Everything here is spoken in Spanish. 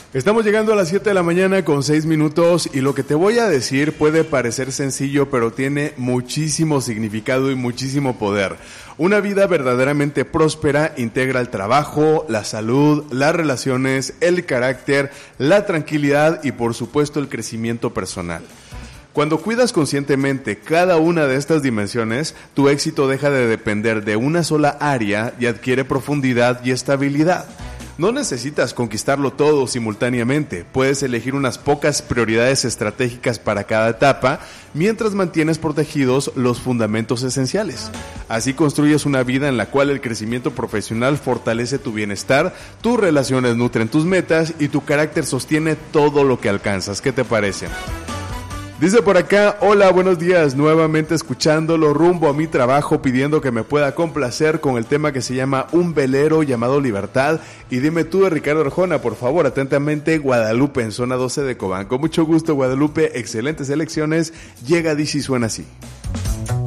Estamos llegando a las 7 de la mañana con 6 minutos y lo que te voy a decir puede parecer sencillo, pero tiene muchísimo significado y muchísimo poder. Una vida verdaderamente próspera integra el trabajo, la salud, las relaciones, el carácter, la tranquilidad y por supuesto el crecimiento personal. Cuando cuidas conscientemente cada una de estas dimensiones, tu éxito deja de depender de una sola área y adquiere profundidad y estabilidad. No necesitas conquistarlo todo simultáneamente, puedes elegir unas pocas prioridades estratégicas para cada etapa, mientras mantienes protegidos los fundamentos esenciales. Así construyes una vida en la cual el crecimiento profesional fortalece tu bienestar, tus relaciones nutren tus metas y tu carácter sostiene todo lo que alcanzas. ¿Qué te parece? Dice por acá, hola, buenos días, nuevamente escuchándolo rumbo a mi trabajo, pidiendo que me pueda complacer con el tema que se llama Un velero llamado Libertad. Y dime tú de Ricardo Arjona, por favor, atentamente, Guadalupe, en zona 12 de Cobán. Con mucho gusto, Guadalupe, excelentes elecciones, llega, dice y suena así.